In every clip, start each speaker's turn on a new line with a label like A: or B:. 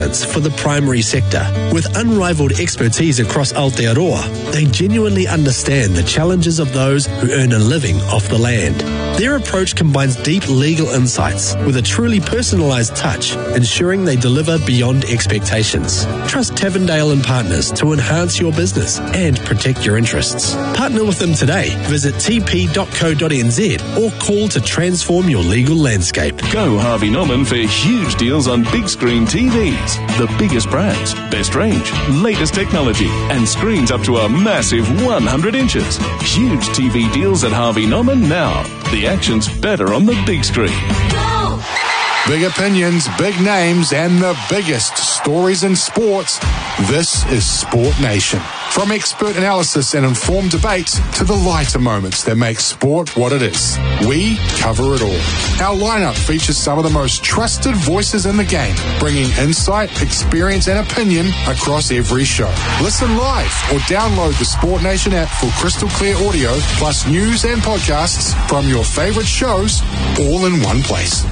A: for the primary sector. With unrivaled expertise across Aotearoa, they genuinely understand the challenges of those who earn a living off the land. Their approach combines deep legal insights with a truly personalised touch, ensuring they deliver beyond expectations. Trust Tavendale and Partners to enhance your business and protect your interests. Partner with them today. Visit tp.co.nz or call to transform your legal landscape.
B: Go Harvey Norman for huge deals on big screen TVs. The biggest brands, best range, latest technology, and screens up to a massive 100 inches. Huge TV deals at Harvey Norman now. The action's better on the big screen.
C: Go!
D: Big opinions, big names, and the biggest stories in sports. This is Sport Nation. From expert analysis and informed debates to the lighter moments that make sport what it is, we cover it all. Our lineup features some of the most trusted voices in the game, bringing insight, experience, and opinion across every show. Listen live or download the Sport Nation app for crystal clear audio, plus news and podcasts from your favorite shows, all in one place.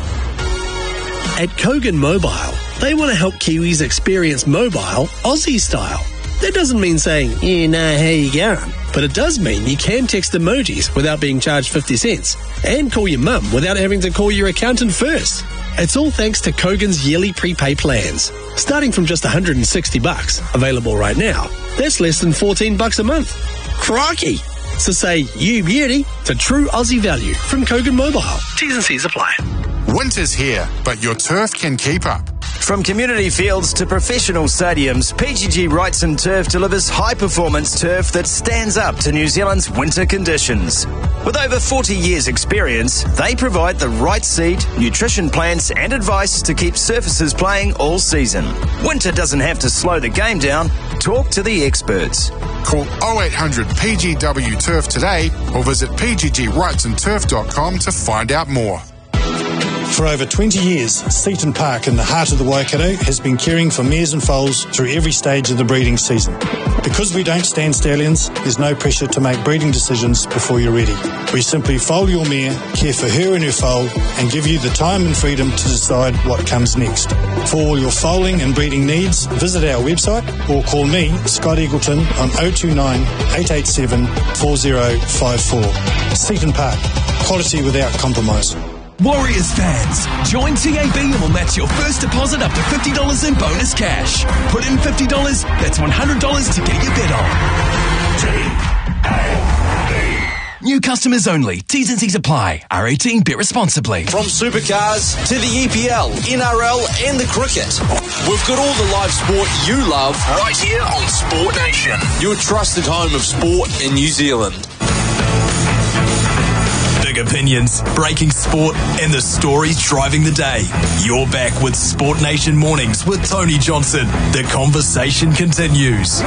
A: At Kogan Mobile, they want to help Kiwis experience mobile Aussie style. That doesn't mean saying, you know how you going, but it does mean you can text emojis without being charged 50 cents and call your mum without having to call your accountant first. It's all thanks to Kogan's yearly prepay plans, starting from just $160, available right now. That's less than $14 a month. Crikey! So say you beauty to true Aussie value from Kogan Mobile. T's and C's apply.
D: Winter's here, but your turf can keep up.
E: From community fields to professional stadiums, PGG Wrights and Turf delivers high-performance turf that stands up to New Zealand's winter conditions. With over 40 years' experience, they provide the right seed, nutrition plans and advice to keep surfaces playing all season. Winter doesn't have to slow the game down. Talk to the experts.
D: Call 0800 PGW Turf today or visit pggwrightsandturf.com to find out more.
F: For over 20 years, Seaton Park in the heart of the Waikato has been caring for mares and foals through every stage of the breeding season. Because we don't stand stallions, there's no pressure to make breeding decisions before you're ready. We simply foal your mare, care for her and her foal, and give you the time and freedom to decide what comes next. For all your foaling and breeding needs, visit our website or call me, Scott Eagleton, on 029 887 4054. Seaton Park, quality without compromise.
G: Warriors fans, join TAB and we'll match your first deposit up to $50 in bonus cash. Put in $50, that's $100 to get your bet on. TAB. New customers only. T's and C's apply. R18, bet responsibly.
H: From supercars to the EPL, NRL and the cricket, we've got all the live sport you love right here on Sport Nation. Your trusted home of sport in New Zealand.
G: Opinions, breaking sport, and the stories driving the day. You're back with Sport Nation Mornings with Tony Johnson. The conversation continues.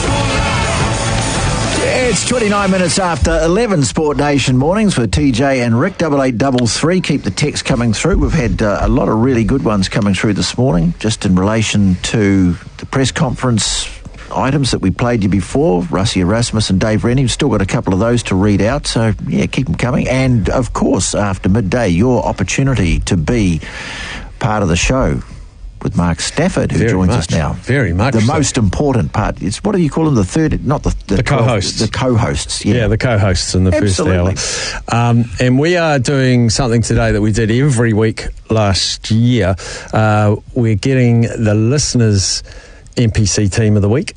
I: It's 29 minutes after 11, Sport Nation Mornings with TJ and Rick, 8833. Keep the text coming through. We've had a lot of really good ones coming through this morning, just in relation to the press conference items that we played you before, Rusty Erasmus and Dave Rennie. We've still got a couple of those to read out, so yeah, keep them coming. And of course, after midday, your opportunity to be part of the show with Mark Stafford, who joins us now.
J: Very much.
I: The most important part is, what do you call them? The third, not the
J: co-hosts.
I: The co-hosts, yeah.
J: Yeah, the co-hosts in the
I: Absolutely.
J: first hour. And we are doing something today that we did every week last year. We're getting the listeners' NPC team of the week.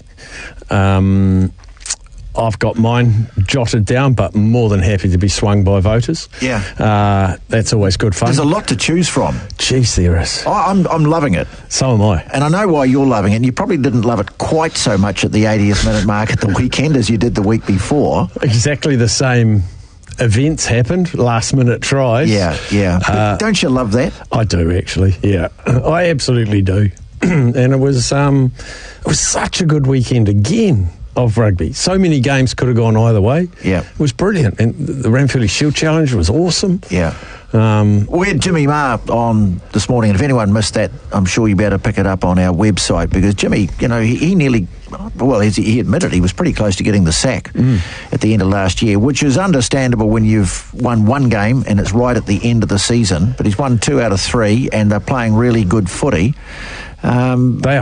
J: I've got mine jotted down, but more than happy to be swung by voters.
I: Yeah.
J: That's always good fun.
I: There's a lot to choose from.
J: Jeez, there is.
I: I'm loving it.
J: So am I.
I: And I know why you're loving it. And you probably didn't love it quite so much at the 80th minute mark at the weekend as you did the week before.
J: Exactly the same events happened, last minute tries.
I: Yeah. Don't you love that?
J: I do, actually. Yeah. I absolutely do. And it was such a good weekend again of rugby. So many games could have gone either way.
I: Yeah.
J: It was brilliant. And the Ranfurly Shield Challenge was awesome.
I: Yeah. We had Jimmy Maher on this morning, and if anyone missed that, I'm sure you better pick it up on our website, because Jimmy, he nearly, he admitted he was pretty close to getting the sack at the end of last year, which is understandable when you've won one game and it's right at the end of the season, but he's won 2 out of 3 and they're playing really good footy.
J: They